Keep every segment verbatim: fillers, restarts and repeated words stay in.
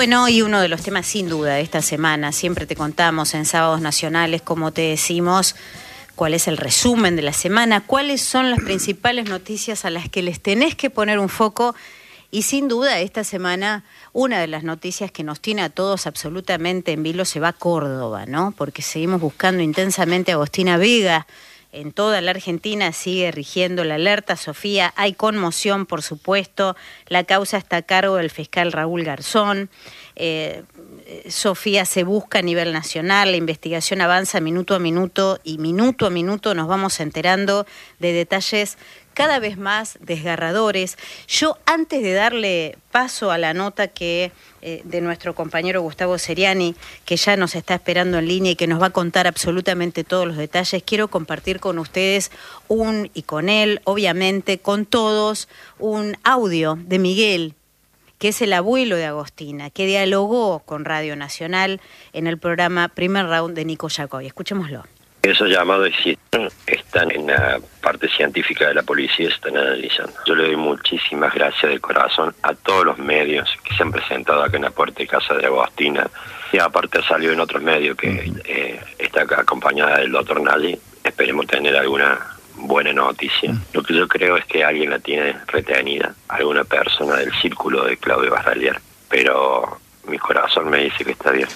Bueno, y uno de los temas sin duda de esta semana, siempre te contamos en Sábados Nacionales, como te decimos, cuál es el resumen de la semana, cuáles son las principales noticias a las que les tenés que poner un foco. Y sin duda esta semana una de las noticias que nos tiene a todos absolutamente en vilo se va a Córdoba, ¿no? Porque seguimos buscando intensamente a Agostina Vega. En toda la Argentina sigue rigiendo la alerta, Sofía. Hay conmoción, por supuesto. La causa está a cargo del fiscal Raúl Garzón. Eh, Sofía, se busca a nivel nacional, la investigación avanza minuto a minuto y minuto a minuto nos vamos enterando de detalles cada vez más desgarradores. Yo, antes de darle paso a la nota que eh, de nuestro compañero Gustavo Seriani, que ya nos está esperando en línea y que nos va a contar absolutamente todos los detalles, quiero compartir con ustedes un, y con él, obviamente, con todos, un audio de Miguel, que es el abuelo de Agostina, que dialogó con Radio Nacional en el programa Primer Round de Nico Jacobi. Escuchémoslo. Esos llamados existen, están en la parte científica de la policía, se están analizando. Yo le doy muchísimas gracias de corazón a todos los medios que se han presentado acá en la puerta de casa de Agostina. Y aparte ha salido en otros medios que eh, está acá acompañada del doctor Nagy. Esperemos tener alguna buena noticia. Lo que yo creo es que alguien la tiene retenida, alguna persona del círculo de Claudio Barralier. Pero mi corazón me dice que está bien.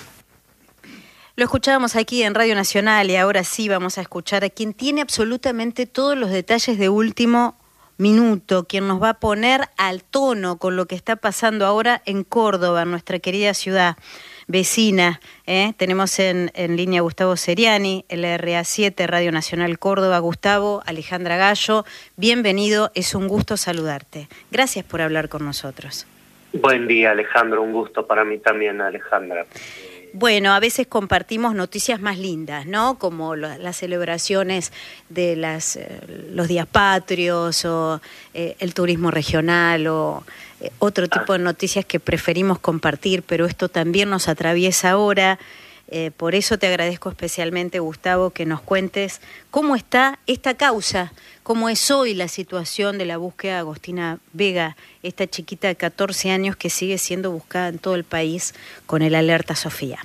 Lo escuchábamos aquí en Radio Nacional y ahora sí vamos a escuchar a quien tiene absolutamente todos los detalles de último minuto, quien nos va a poner al tono con lo que está pasando ahora en Córdoba, nuestra querida ciudad vecina. ¿eh? Tenemos en, en línea a Gustavo Seriani, el R A siete, Radio Nacional Córdoba. Gustavo, Alejandra Gallo, bienvenido, es un gusto saludarte. Gracias por hablar con nosotros. Buen día, Alejandro, un gusto para mí también, Alejandra. Bueno, a veces compartimos noticias más lindas, ¿no? Como lo, las celebraciones de las, eh, los días patrios o eh, el turismo regional o eh, otro tipo de noticias que preferimos compartir, pero esto también nos atraviesa ahora. Eh, por eso te agradezco especialmente, Gustavo, que nos cuentes cómo está esta causa, cómo es hoy la situación de la búsqueda de Agostina Vega, esta chiquita de catorce años que sigue siendo buscada en todo el país con el Alerta Sofía.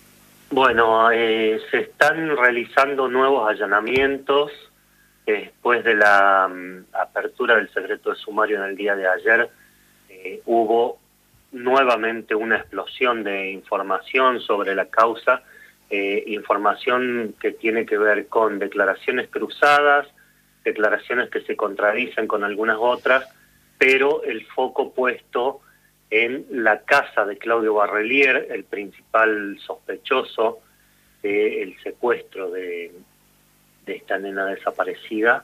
Bueno, eh, se están realizando nuevos allanamientos después de la um, apertura del secreto de sumario en el día de ayer. Eh, hubo nuevamente una explosión de información sobre la causa, eh, información que tiene que ver con declaraciones cruzadas, declaraciones que se contradicen con algunas otras, pero el foco puesto en la casa de Claudio Barralier, el principal sospechoso del secuestro de, de esta nena desaparecida,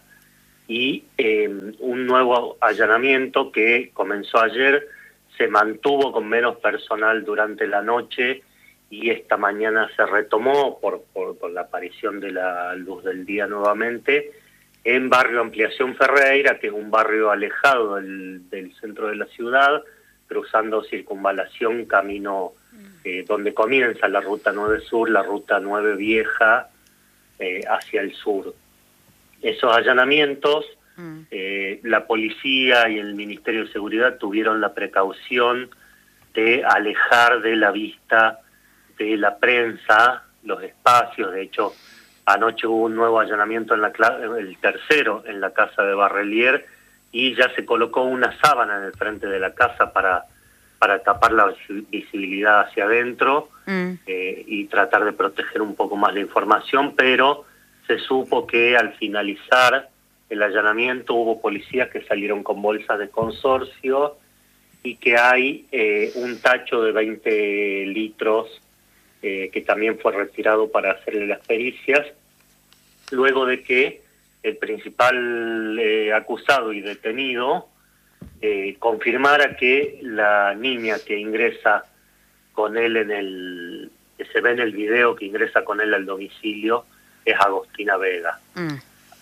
y eh, un nuevo allanamiento que comenzó ayer, se mantuvo con menos personal durante la noche y esta mañana se retomó por, por, por la aparición de la luz del día nuevamente en Barrio Ampliación Ferreira, que es un barrio alejado del, del centro de la ciudad, cruzando Circunvalación, camino eh, donde comienza la Ruta nueve Sur, la Ruta nueve Vieja, eh, hacia el sur. Esos allanamientos, eh, la policía y el Ministerio de Seguridad tuvieron la precaución de alejar de la vista de la prensa los espacios. De hecho, anoche hubo un nuevo allanamiento, en la el tercero, en la casa de Barralier, y ya se colocó una sábana en el frente de la casa para, para tapar la visibilidad hacia adentro mm. eh, y tratar de proteger un poco más la información, pero se supo que al finalizar el allanamiento hubo policías que salieron con bolsas de consorcio y que hay eh, un tacho de veinte litros eh, que también fue retirado para hacerle las pericias, luego de que el principal eh, acusado y detenido eh, confirmara que la niña que ingresa con él en el, que se ve en el video, que ingresa con él al domicilio, es Agostina Vega. Mm.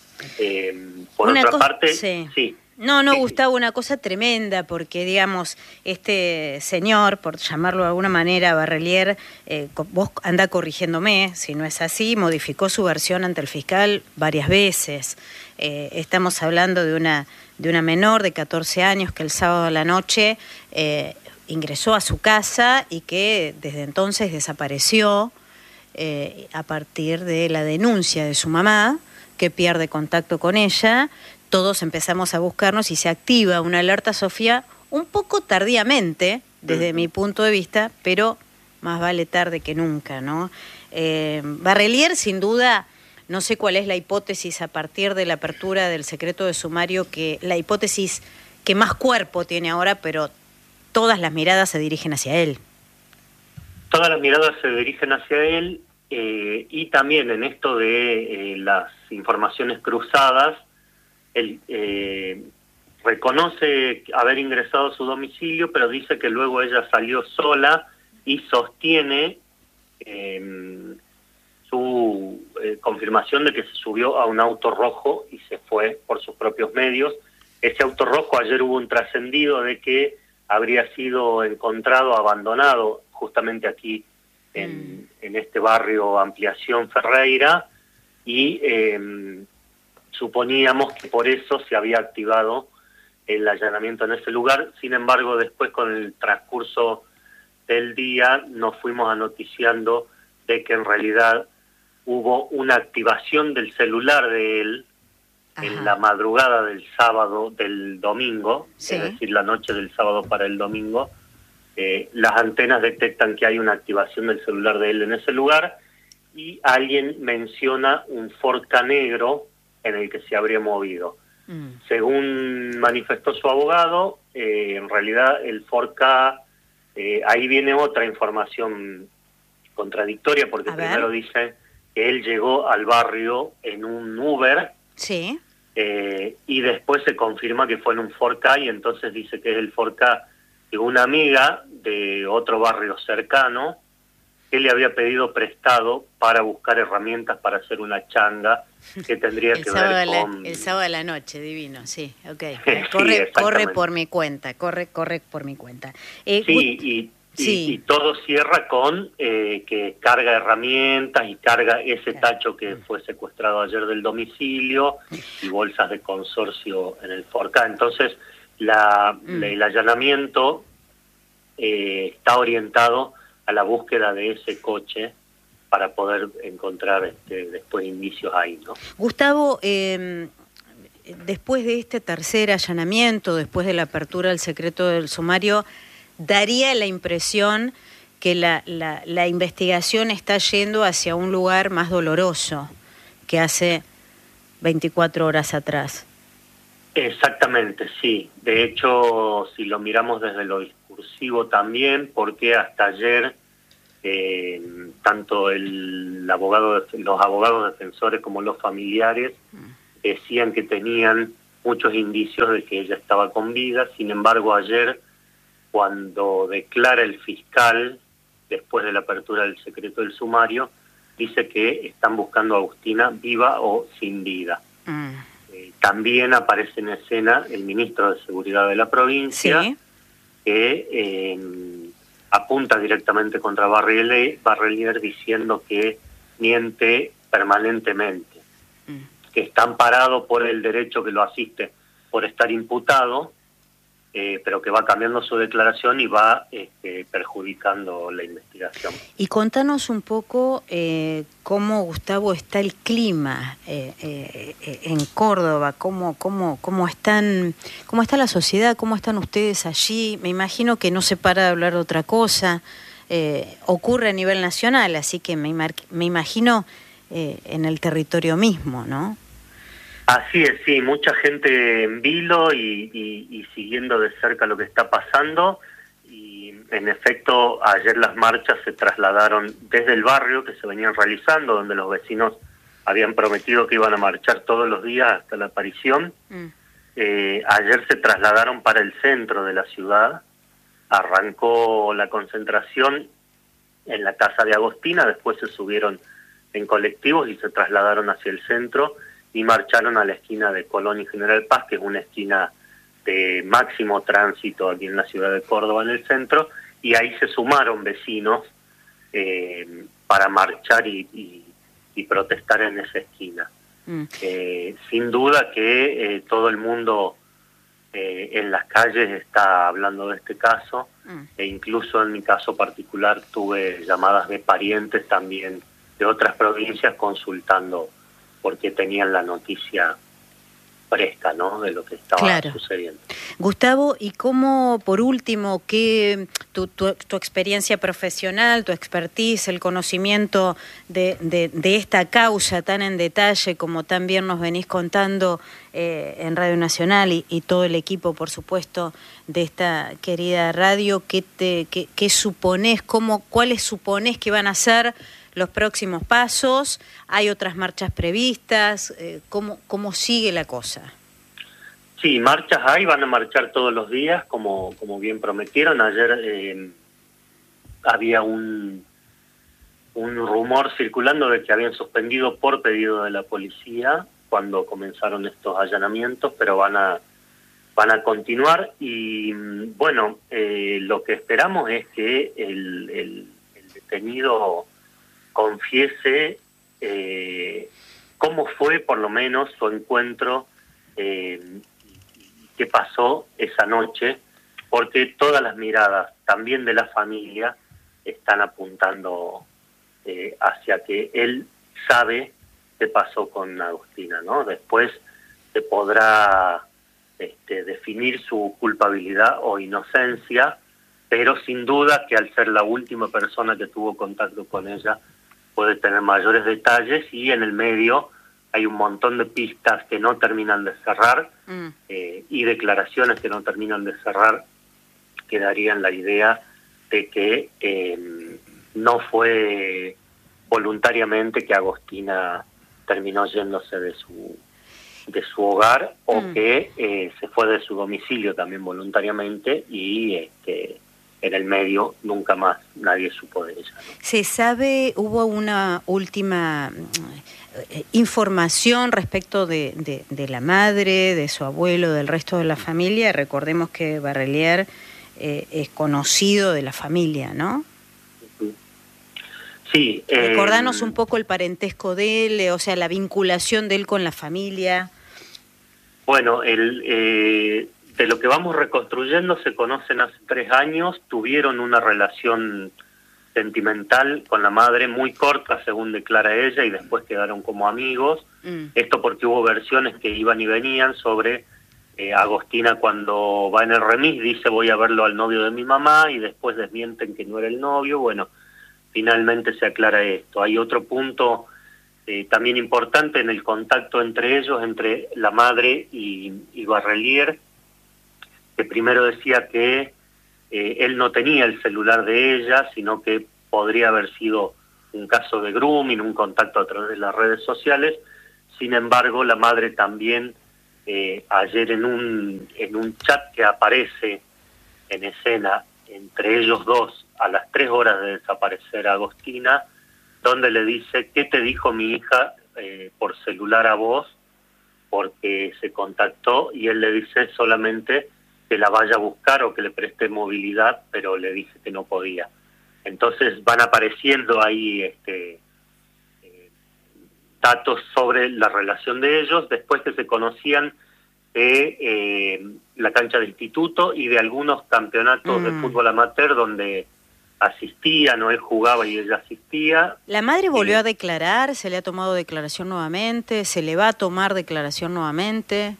Eh, por una otra cosa, parte, sí. sí. No, no, sí, Gustavo, una cosa tremenda, porque, digamos, este señor, por llamarlo de alguna manera, Barralier, eh, vos anda corrigiéndome, si no es así, modificó su versión ante el fiscal varias veces. Eh, estamos hablando de una, de una menor de catorce años que el sábado a la noche eh, ingresó a su casa y que desde entonces desapareció eh, a partir de la denuncia de su mamá, que pierde contacto con ella. Todos empezamos a buscarnos y se activa una alerta, Sofía, un poco tardíamente, desde uh-huh. mi punto de vista, pero más vale tarde que nunca, ¿no? Eh, Barrelier, sin duda, no sé cuál es la hipótesis a partir de la apertura del secreto de sumario, que la hipótesis que más cuerpo tiene ahora, pero todas las miradas se dirigen hacia él. Todas las miradas se dirigen hacia él eh, y también en esto de eh, las informaciones cruzadas, él eh, reconoce haber ingresado a su domicilio, pero dice que luego ella salió sola y sostiene eh, su eh, confirmación de que se subió a un auto rojo y se fue por sus propios medios. Ese auto rojo, ayer hubo un trascendido de que habría sido encontrado abandonado justamente aquí en, mm. en este barrio Ampliación Ferreira, y eh, suponíamos que por eso se había activado el allanamiento en ese lugar. Sin embargo, después, con el transcurso del día, nos fuimos anoticiando de que en realidad hubo una activación del celular de él Ajá. en la madrugada del sábado, del domingo, sí. es decir, la noche del sábado para el domingo. Eh, las antenas detectan que hay una activación del celular de él en ese lugar, y alguien menciona un Ford Ka negro en el que se habría movido. Mm. Según manifestó su abogado, eh, en realidad el Ford Ka, eh, ahí viene otra información contradictoria, porque primero dice que él llegó al barrio en un Uber, sí. eh, y después se confirma que fue en un Ford Ka, y entonces dice que es el Ford Ka de una amiga de otro barrio cercano, que le había pedido prestado para buscar herramientas para hacer una changa que tendría el que ver la, con... El sábado de la noche, divino, sí, ok. Corre, sí, corre por mi cuenta, corre, corre por mi cuenta. Eh, sí, y, y, sí, y todo cierra con eh, que carga herramientas y carga ese claro. tacho que fue secuestrado ayer del domicilio y bolsas de consorcio en el Ford Ka. Entonces, la, mm. el allanamiento eh, está orientado a la búsqueda de ese coche para poder encontrar este, después indicios ahí, ¿no? Gustavo, eh, después de este tercer allanamiento, después de la apertura del secreto del sumario, daría la impresión que la, la, la investigación está yendo hacia un lugar más doloroso que hace veinticuatro horas atrás. Exactamente, sí. De hecho, si lo miramos desde lo discursivo también, porque hasta ayer eh, tanto el abogado, los abogados defensores como los familiares decían que tenían muchos indicios de que ella estaba con vida. Sin embargo, ayer, cuando declara el fiscal, después de la apertura del secreto del sumario, dice que están buscando a Agustina viva o sin vida. Mm. Eh, también aparece en escena el ministro de Seguridad de la provincia, ¿sí? que eh, apunta directamente contra Barrelier, Barrelier diciendo que miente permanentemente, mm. que está amparado por el derecho que lo asiste por estar imputado, eh, pero que va cambiando su declaración y va este, perjudicando la investigación. Y contanos un poco eh, cómo, Gustavo, está el clima eh, eh, en Córdoba, cómo, cómo, cómo, están, cómo está la sociedad, cómo están ustedes allí. Me imagino que no se para de hablar de otra cosa, eh, ocurre a nivel nacional, así que me, me imagino eh, en el territorio mismo, ¿no? Así es, sí, mucha gente en vilo y, y, y siguiendo de cerca lo que está pasando, y en efecto ayer las marchas se trasladaron desde el barrio que se venían realizando, donde los vecinos habían prometido que iban a marchar todos los días hasta la aparición. Mm. Eh, ayer se trasladaron para el centro de la ciudad, arrancó la concentración en la casa de Agostina, después se subieron en colectivos y se trasladaron hacia el centro, y marcharon a la esquina de Colón y General Paz, que es una esquina de máximo tránsito aquí en la ciudad de Córdoba, en el centro, y ahí se sumaron vecinos eh, para marchar y, y, y protestar en esa esquina. Mm. Eh, sin duda que eh, todo el mundo eh, en las calles está hablando de este caso, mm. e incluso en mi caso particular tuve llamadas de parientes también de otras provincias consultando porque tenían la noticia fresca, ¿no?, de lo que estaba claro. sucediendo. Gustavo, y cómo, por último, que tu, tu, tu experiencia profesional, tu expertise, el conocimiento de, de, de esta causa tan en detalle como tan bien nos venís contando eh, en Radio Nacional y, y todo el equipo, por supuesto, de esta querida radio, ¿qué, te, qué, qué suponés, cómo, cuáles suponés que van a ser los próximos pasos? ¿Hay otras marchas previstas? Eh, ¿cómo, ¿Cómo sigue la cosa? Sí, marchas hay, van a marchar todos los días, como, como bien prometieron. Ayer eh, había un, un rumor circulando de que habían suspendido por pedido de la policía cuando comenzaron estos allanamientos, pero van a, van a continuar. Y bueno, eh, lo que esperamos es que el, el, el detenido confiese eh, cómo fue por lo menos su encuentro, eh, qué pasó esa noche, porque todas las miradas, también de la familia, están apuntando eh, hacia que él sabe qué pasó con Agostina, ¿no? Después se podrá este, definir su culpabilidad o inocencia, pero sin duda que al ser la última persona que tuvo contacto con ella, puede tener mayores detalles, y en el medio hay un montón de pistas que no terminan de cerrar mm. eh, y declaraciones que no terminan de cerrar, que darían la idea de que eh, no fue voluntariamente que Agostina terminó yéndose de su de su hogar mm. o que eh, se fue de su domicilio también voluntariamente, y este en el medio nunca más nadie supo de ella, ¿no? ¿Se sabe, hubo una última eh, información respecto de, de, de la madre, de su abuelo, del resto de la familia? Recordemos que Barrelier eh, es conocido de la familia, ¿no? Sí. Eh, Recordanos un poco el parentesco de él, o sea, la vinculación de él con la familia. Bueno, el... Eh, de lo que vamos reconstruyendo, se conocen hace tres años, tuvieron una relación sentimental con la madre muy corta, según declara ella, y después quedaron como amigos. Mm. Esto porque hubo versiones que iban y venían sobre eh, Agostina cuando va en el remis, dice voy a verlo al novio de mi mamá, y después desmienten que no era el novio. Bueno, finalmente se aclara esto. Hay otro punto eh, también importante en el contacto entre ellos, entre la madre y, y Barrelier, que primero decía que eh, él no tenía el celular de ella, sino que podría haber sido un caso de grooming, un contacto a través de las redes sociales. Sin embargo, la madre también, eh, ayer en un, en un chat que aparece en escena entre ellos dos a las tres horas de desaparecer a Agostina, donde le dice, ¿qué te dijo mi hija eh, por celular a vos? Porque se contactó, y él le dice solamente que la vaya a buscar o que le preste movilidad, pero le dice que no podía. Entonces van apareciendo ahí este, eh, datos sobre la relación de ellos, después que se conocían de eh, la cancha de instituto y de algunos campeonatos mm. de fútbol amateur donde asistían, o él jugaba y ella asistía. ¿La madre volvió eh, a declarar? ¿Se le ha tomado declaración nuevamente? ¿Se le va a tomar declaración nuevamente?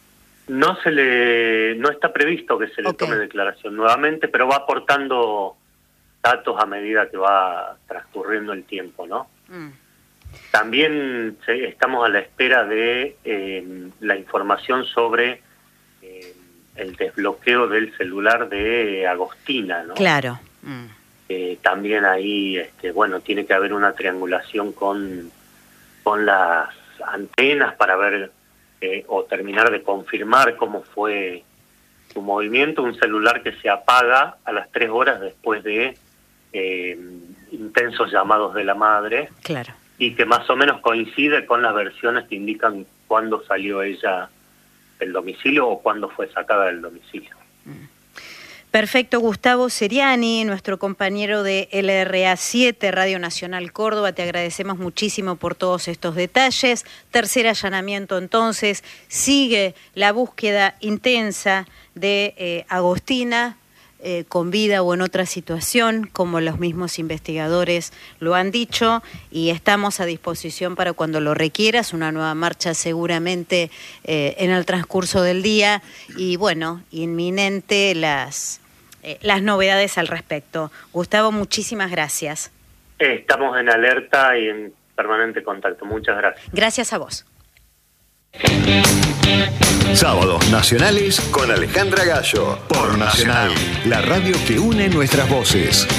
No se le, no está previsto que se le okay. tome declaración nuevamente, pero va aportando datos a medida que va transcurriendo el tiempo, ¿no? Mm. También se, estamos a la espera de eh, la información sobre eh, el desbloqueo del celular de Agostina, ¿no? Claro. Mm. Eh, también ahí, este, bueno, tiene que haber una triangulación con, con las antenas para ver Eh, o terminar de confirmar cómo fue su movimiento. Un celular que se apaga a las tres horas después de eh, intensos llamados de la madre. Claro. Y que más o menos coincide con las versiones que indican cuándo salió ella del domicilio o cuándo fue sacada del domicilio. Mm. Perfecto, Gustavo Seriani, nuestro compañero de L R A siete, Radio Nacional Córdoba, te agradecemos muchísimo por todos estos detalles. Tercer allanamiento entonces, sigue la búsqueda intensa de eh, Agostina, eh, con vida o en otra situación, como los mismos investigadores lo han dicho, y estamos a disposición para cuando lo requieras, una nueva marcha seguramente eh, en el transcurso del día, y bueno, inminente las... las novedades al respecto. Gustavo, muchísimas gracias. Estamos en alerta y en permanente contacto. Muchas gracias. Gracias a vos. Sábados Nacionales con Alejandra Gallo. Por Nacional, la radio que une nuestras voces.